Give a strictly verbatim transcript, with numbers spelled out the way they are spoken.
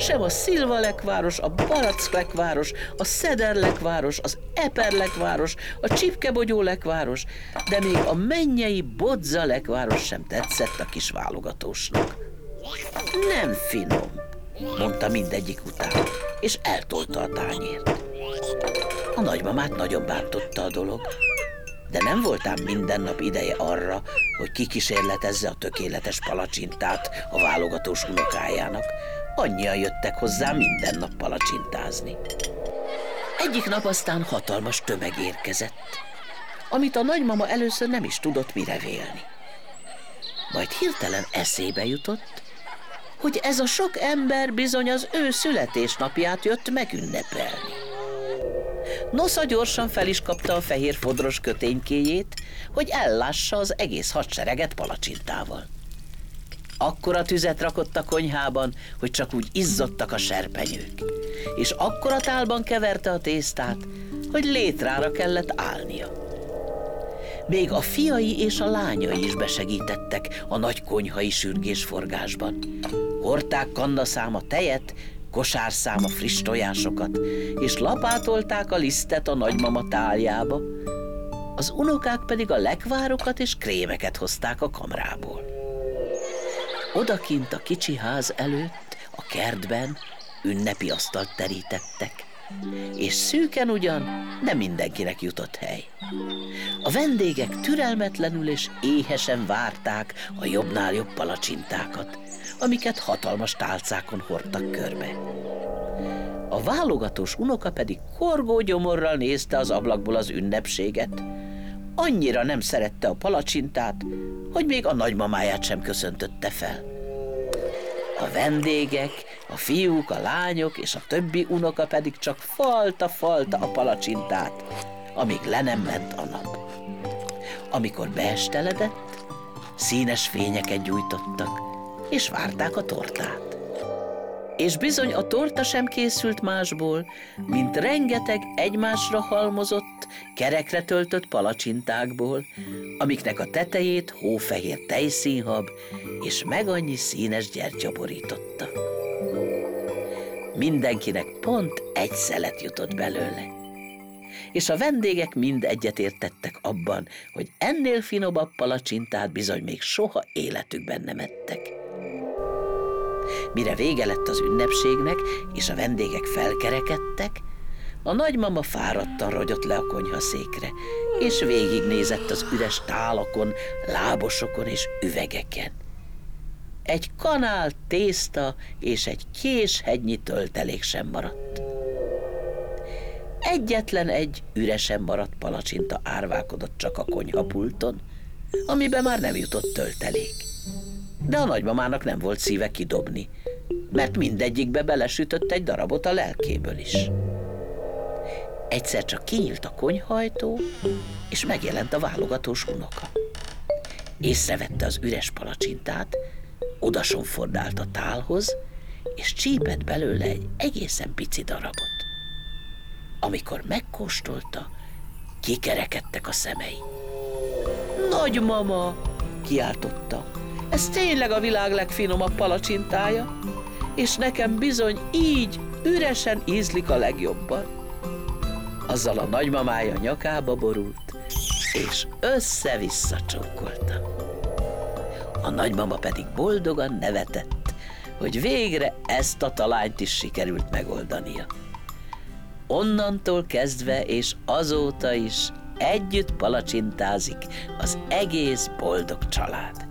sem a Szilvalekváros, a Baracklekváros, a Szederlekváros, az Eperlekváros, a Csipkebogyólekváros, de még a mennyei Bodzalekváros sem tetszett a kis válogatósnak. Nem finom, mondta mindegyik után, és eltolta a tányért. A nagymamát nagyon bántotta a dolog, de nem volt ám minden nap ideje arra, hogy kikísérletezze a tökéletes palacsintát a válogatós unokájának. Annyian jöttek hozzá minden nap palacsintázni. Egyik nap aztán hatalmas tömeg érkezett, amit a nagymama először nem is tudott mire vélni. Majd hirtelen eszébe jutott, hogy ez a sok ember bizony az ő születésnapját jött megünnepelni. Nosza gyorsan fel is kapta a fehér fodros köténykéjét, hogy ellássa az egész hadsereget palacsintával. Akkora tüzet rakott a konyhában, hogy csak úgy izzottak a serpenyők, és akkora tálban keverte a tésztát, hogy létrára kellett állnia. Még a fiai és a lányai is besegítettek a nagy konyhai sürgésforgásban. Hordták kannaszám a tejet, kosárszám a friss tojásokat, és lapátolták a lisztet a nagymama táljába. Az unokák pedig a lekvárokat és krémeket hozták a kamrából. Odakint a kicsi ház előtt, a kertben ünnepi asztalt terítettek, és szűken ugyan, de mindenkinek jutott hely. A vendégek türelmetlenül és éhesen várták a jobbnál jobb palacsintákat, amiket hatalmas tálcákon hordtak körbe. A válogatós unoka pedig korgó gyomorral nézte az ablakból az ünnepséget. Annyira nem szerette a palacsintát, hogy még a nagymamáját sem köszöntötte fel. A vendégek, a fiúk, a lányok és a többi unoka pedig csak falta-falta a palacsintát, amíg le nem ment a nap. Amikor beesteledett, színes fényeket gyújtottak, és várták a tortát. És bizony a torta sem készült másból, mint rengeteg egymásra halmozott, kerekre töltött palacsintákból, amiknek a tetejét hófehér tejszínhab és meg annyi színes gyertya borította. Mindenkinek pont egy szelet jutott belőle, és a vendégek mind egyetértettek abban, hogy ennél finomabb palacsintát bizony még soha életükben nem ettek. Mire vége lett az ünnepségnek, és a vendégek felkerekedtek, a nagymama fáradtan rogyott le a konyhaszékre, és végignézett az üres tálakon, lábosokon és üvegeken. Egy kanál tészta és egy késhegynyi töltelék sem maradt. Egyetlen egy üresen maradt palacsinta árválkodott csak a konyhapulton, amiben már nem jutott töltelék. De a nagymamának nem volt szíve kidobni, mert mindegyikbe belesütött egy darabot a lelkéből is. Egyszer csak kinyílt a konyhajtó, és megjelent a válogatós unoka. Észrevette az üres palacsintát, odasonfordált a tálhoz, és csípett belőle egy egészen pici darabot. Amikor megkóstolta, kikerekedtek a szemei. Nagymama, kiáltotta, ez tényleg a világ legfinomabb palacsintája, és nekem bizony így üresen ízlik a legjobban. Azzal a nagymamája nyakába borult, és össze-vissza csókolta. A nagymama pedig boldogan nevetett, hogy végre ezt a talányt is sikerült megoldania. Onnantól kezdve és azóta is együtt palacsintázik az egész boldog család.